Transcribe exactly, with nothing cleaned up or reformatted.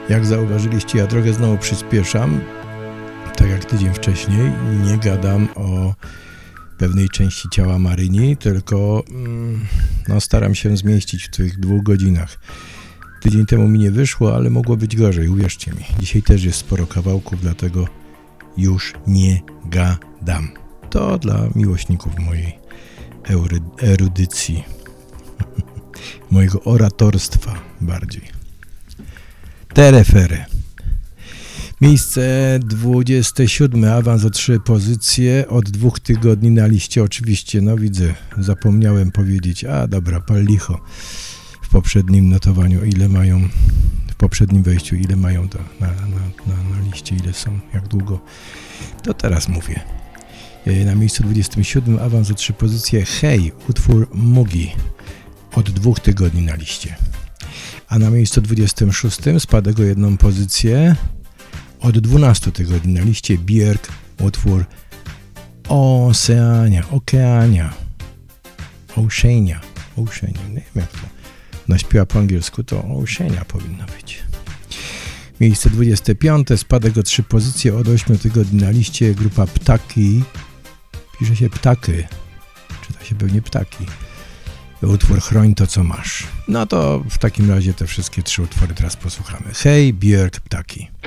Jak zauważyliście, ja trochę znowu przyspieszam, tak jak tydzień wcześniej. Nie gadam o pewnej części ciała Maryni, tylko mm, no, staram się zmieścić w tych dwóch godzinach. Tydzień temu mi nie wyszło, ale mogło być gorzej, uwierzcie mi. Dzisiaj też jest sporo kawałków, dlatego już nie gadam. To dla miłośników mojej erudycji, mojego oratorstwa bardziej. Terefere. Miejsce dwudzieste siódme, awans o trzy pozycje od dwóch tygodni na liście. Oczywiście, no widzę, zapomniałem powiedzieć, a dobra, pal licho. W poprzednim notowaniu, ile mają, w poprzednim wejściu, ile mają to na, na, na, na liście, ile są, jak długo. To teraz mówię. Na miejscu dwudziestym siódmym, awans o trzy pozycje, Hej, utwór Mugi. Od dwóch tygodni na liście. A na miejscu dwudziestym szóstym, spadek o jedną pozycję, od dwunastu tygodni na liście, Björk, utwór Oceania, Okeania, Oceania, Oceania, nie wiem jak to naśpiewa po angielsku, to Oceania powinno być. Miejsce dwudzieste piąte, spadek o trzy pozycje, od ośmiu tygodni na liście, grupa Ptaki, pisze się Ptaki, czyta się pewnie Ptaki, utwór Chroń to co masz. No to w takim razie te wszystkie trzy utwory teraz posłuchamy. Hej, Björk, Ptaki.